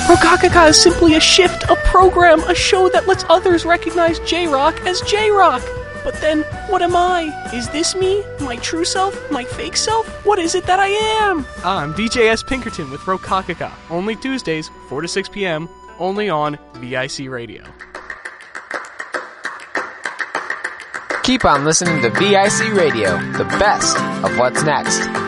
Rokakaka is simply a shift, a program, a show that lets others recognize J-Rock as J-Rock. But then, what am I? Is this me? My true self? My fake self? What is it that I am? I'm DJ S. Pinkerton with Rokakaka. Only Tuesdays, 4 to 6 p.m., only on VIC Radio. Keep on listening to VIC Radio, the best of what's next.